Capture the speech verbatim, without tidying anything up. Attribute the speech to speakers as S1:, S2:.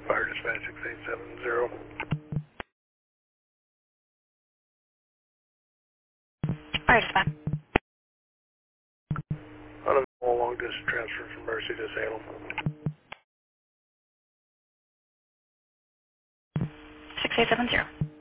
S1: Fire dispatch six eight seven zero.
S2: Fire dispatch.
S1: On a long distance transfer from Mercy to Salem.
S2: six eight seven zero.